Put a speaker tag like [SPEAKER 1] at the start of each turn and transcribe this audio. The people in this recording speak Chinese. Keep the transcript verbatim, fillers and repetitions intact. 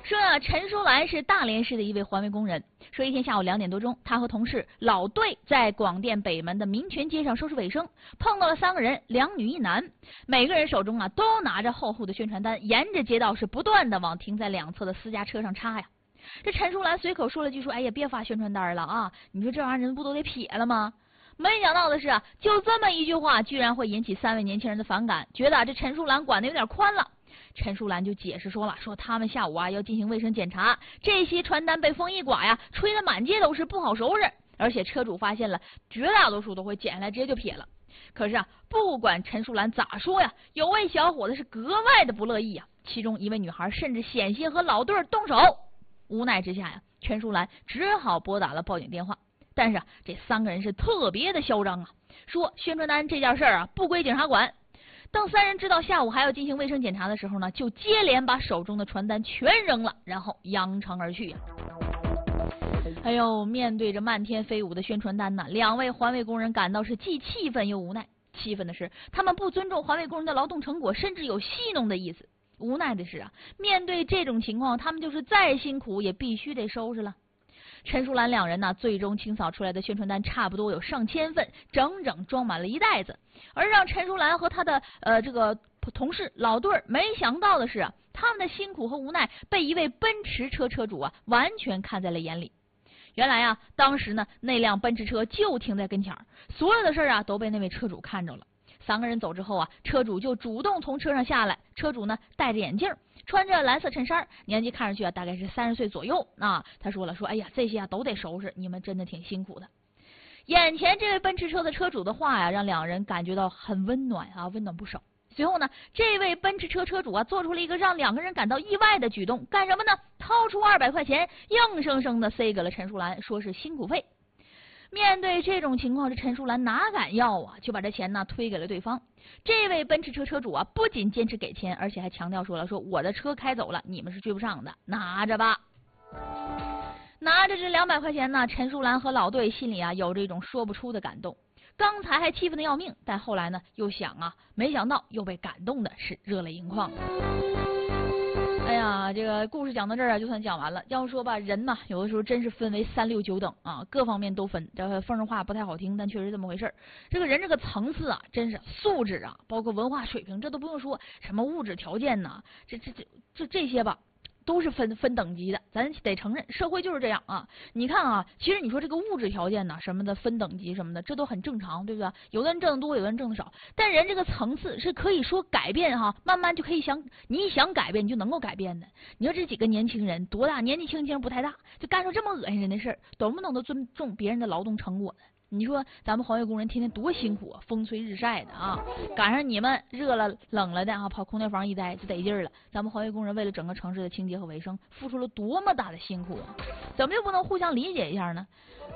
[SPEAKER 1] 说啊，陈淑兰是大连市的一位环卫工人。说一天下午两点多钟，他和同事老队在广电北门的民权街上收拾卫生，碰到了三个人，两女一男，每个人手中啊都拿着厚厚的宣传单，沿着街道是不断的往停在两侧的私家车上插呀。这陈淑兰随口说了句说：“哎呀，别发宣传单了啊！你说这玩意儿人不都得撇了吗？”没想到的是啊，就这么一句话，居然会引起三位年轻人的反感，觉得啊这陈淑兰管的有点宽了。陈淑兰就解释说了，说他们下午啊要进行卫生检查，这些传单被风一刮呀，吹得满街都是，不好收拾。而且车主发现了，绝大多数都会捡下来直接就撇了。可是啊，不管陈淑兰咋说呀，有位小伙子是格外的不乐意啊。其中一位女孩甚至险些和老队动手。无奈之下呀，陈淑兰只好拨打了报警电话。但是啊，这三个人是特别的嚣张啊，说宣传单这件事儿啊不归警察管。当三人知道下午还要进行卫生检查的时候呢，就接连把手中的传单全扔了，然后扬长而去呀、啊。哎呦，面对着漫天飞舞的宣传单呢，两位环卫工人感到是既气愤又无奈。气愤的是，他们不尊重环卫工人的劳动成果，甚至有戏弄的意思。无奈的是啊，面对这种情况，他们就是再辛苦也必须得收拾了。陈淑兰两人呢，最终清扫出来的宣传单差不多有上千份，整整装满了一袋子。而让陈淑兰和他的呃这个同事老队没想到的是啊，他们的辛苦和无奈被一位奔驰车车主啊完全看在了眼里。原来啊，当时呢那辆奔驰车就停在跟前儿，所有的事啊都被那位车主看着了。三个人走之后啊，车主就主动从车上下来。车主呢戴着眼镜，穿着蓝色衬衫，年纪看上去啊大概是三十岁左右啊。他说了说，哎呀，这些啊都得收拾，你们真的挺辛苦的。眼前这位奔驰车的车主的话呀，让两人感觉到很温暖啊，温暖不少。随后呢，这位奔驰车车主啊做出了一个让两个人感到意外的举动，干什么呢？掏出二百块钱，硬生生的塞给了陈淑兰，说是辛苦费。面对这种情况，这陈淑兰哪敢要啊，就把这钱呢推给了对方。这位奔驰车车主啊，不仅坚持给钱，而且还强调说了，说我的车开走了，你们是追不上的，拿着吧。拿着这两百块钱呢，陈淑兰和老队心里啊有着一种说不出的感动。刚才还气愤的要命，但后来呢又想啊，没想到又被感动的是热泪盈眶。哎呀，这个故事讲到这儿啊，就算讲完了。要说吧，人呐，有的时候真是分为三六九等啊，各方面都分。这风凉话不太好听，但确实这么回事儿。这个人这个层次啊，真是素质啊，包括文化水平，这都不用说什么物质条件呐，这这这这这些吧。都是分分等级的，咱得承认社会就是这样啊。你看啊，其实你说这个物质条件呐什么的分等级什么的，这都很正常，对不对？有的人挣得多，有的人挣得少，但人这个层次是可以说改变哈，慢慢就可以想，你一想改变你就能够改变的。你说这几个年轻人多大？年纪轻轻不太大，就干出这么恶心人的事儿，懂不懂得尊重别人的劳动成果呢？你说咱们环卫工人天天多辛苦啊，风吹日晒的啊，赶上你们热了冷了的啊，跑空调房一待就得劲儿了。咱们环卫工人为了整个城市的清洁和卫生，付出了多么大的辛苦啊，怎么就不能互相理解一下呢？